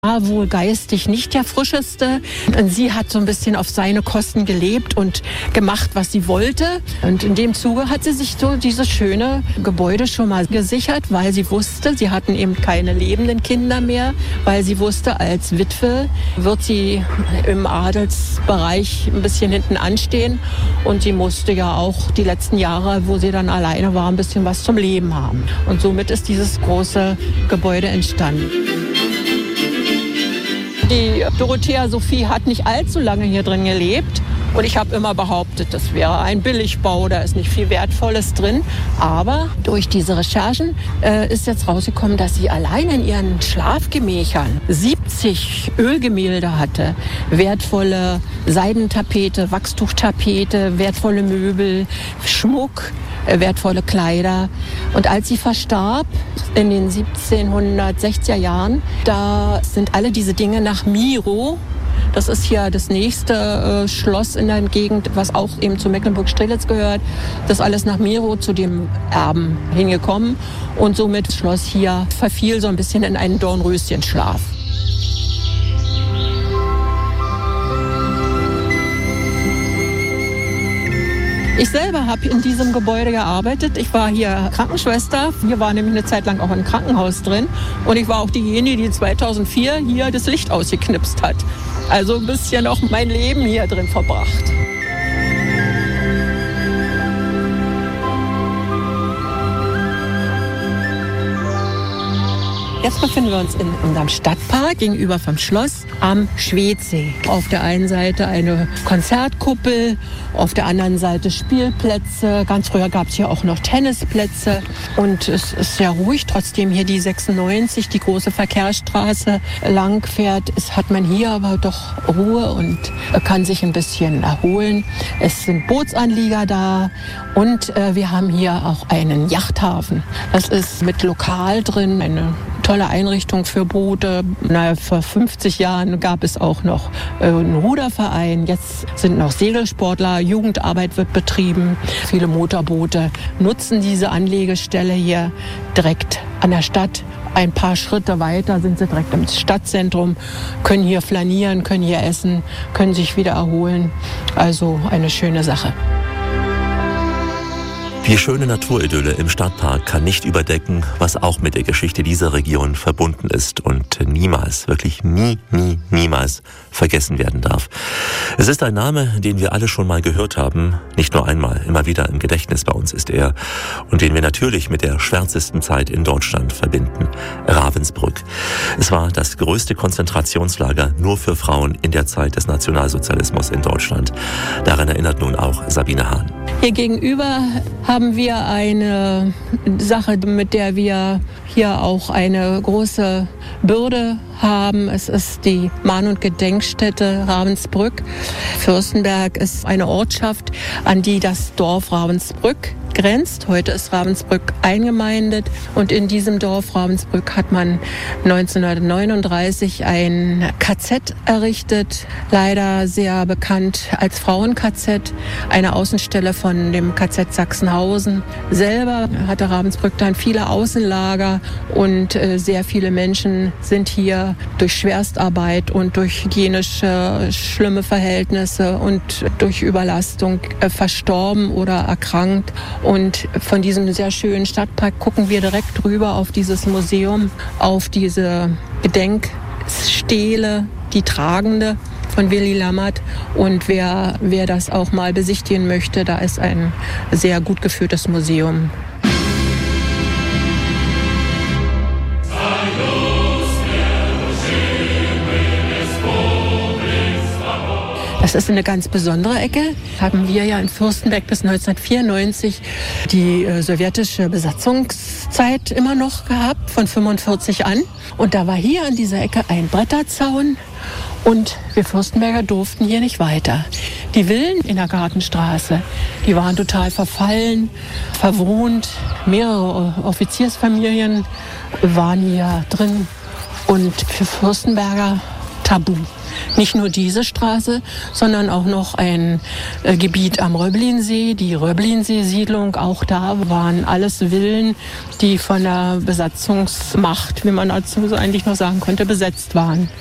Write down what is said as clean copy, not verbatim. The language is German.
war wohl geistig nicht der frischeste. Und sie hat so ein bisschen auf seine Kosten gelebt und gemacht, was sie wollte. Und in dem Zuge hat sie sich so dieses schöne Gebäude schon mal gesichert, weil sie wusste, sie hatten eben keine lebenden Kinder mehr, weil sie wusste, als Witwe wird sie im Adelsbereich ein bisschen hinten anstehen. Und sie musste ja auch die letzten Jahre, wo sie dann alleine war, ein bisschen was zum Leben haben. Und somit ist dieses große Gebäude entstanden. Die Dorothea Sophie hat nicht allzu lange hier drin gelebt. Und ich habe immer behauptet, das wäre ein Billigbau, da ist nicht viel Wertvolles drin. Aber durch diese Recherchen ist jetzt rausgekommen, dass sie allein in ihren Schlafgemächern 70 Ölgemälde hatte. Wertvolle Seidentapete, Wachstuchtapete, wertvolle Möbel, Schmuck, wertvolle Kleider. Und als sie verstarb in den 1760er Jahren, da sind alle diese Dinge nach Miro. Das ist hier das nächste Schloss in der Gegend, was auch eben zu Mecklenburg-Strelitz gehört. Das ist alles nach Miro zu dem Erben hingekommen. Und somit das Schloss hier verfiel so ein bisschen in einen Dornröschenschlaf. Ich selber habe in diesem Gebäude gearbeitet. Ich war hier Krankenschwester. Hier war nämlich eine Zeit lang auch ein Krankenhaus drin. Und ich war auch diejenige, die 2004 hier das Licht ausgeknipst hat. Also ein bisschen auch mein Leben hier drin verbracht. Jetzt befinden wir uns in unserem Stadtpark gegenüber vom Schloss am Schwedsee. Auf der einen Seite eine Konzertkuppel, auf der anderen Seite Spielplätze. Ganz früher gab es hier auch noch Tennisplätze. Und es ist sehr ruhig, trotzdem hier die 96, die große Verkehrsstraße lang fährt. Hat man hier aber doch Ruhe und kann sich ein bisschen erholen. Es sind Bootsanlieger da und wir haben hier auch einen Yachthafen. Das ist mit Lokal drin, eine tolle Einrichtung für Boote. Vor 50 Jahren gab es auch noch einen Ruderverein. Jetzt sind noch Segelsportler, Jugendarbeit wird betrieben. Viele Motorboote nutzen diese Anlegestelle hier direkt an der Stadt. Ein paar Schritte weiter sind sie direkt im Stadtzentrum, können hier flanieren, können hier essen, können sich wieder erholen. Also eine schöne Sache. Die schöne Naturidylle im Stadtpark kann nicht überdecken, was auch mit der Geschichte dieser Region verbunden ist und niemals, wirklich niemals vergessen werden darf. Es ist ein Name, den wir alle schon mal gehört haben, nicht nur einmal, immer wieder im Gedächtnis bei uns ist er und den wir natürlich mit der schwärzesten Zeit in Deutschland verbinden, Ravensbrück. Es war das größte Konzentrationslager nur für Frauen in der Zeit des Nationalsozialismus in Deutschland. Daran erinnert nun auch Sabine Hahn. Hier gegenüber haben wir eine Sache, mit der wir hier auch eine große Bürde haben. Es ist die Mahn- und Gedenkstätte Ravensbrück. Fürstenberg ist eine Ortschaft, an die das Dorf Ravensbrück grenzt. Heute ist Ravensbrück eingemeindet und in diesem Dorf Ravensbrück hat man 1939 ein KZ errichtet, leider sehr bekannt als Frauen-KZ, eine Außenstelle von dem KZ Sachsenhausen. Selber hatte Ravensbrück dann viele Außenlager und sehr viele Menschen sind hier durch Schwerstarbeit und durch hygienische schlimme Verhältnisse und durch Überlastung verstorben oder erkrankt. Und von diesem sehr schönen Stadtpark gucken wir direkt rüber auf dieses Museum, auf diese Gedenkstele, die tragende von Willy Lammert. Und wer das auch mal besichtigen möchte, da ist ein sehr gut geführtes Museum. Das ist eine ganz besondere Ecke. Haben wir ja in Fürstenberg bis 1994 die sowjetische Besatzungszeit immer noch gehabt, von 45 an. Und da war hier an dieser Ecke ein Bretterzaun und wir Fürstenberger durften hier nicht weiter. Die Villen in der Gartenstraße, die waren total verfallen, verwohnt. Mehrere Offiziersfamilien waren hier drin und für Fürstenberger tabu. Nicht nur diese Straße, sondern auch noch ein Gebiet am Röblinsee, die Röblinsee-Siedlung. Auch da waren alles Villen, die von der Besatzungsmacht, wie man dazu eigentlich noch sagen könnte, besetzt waren.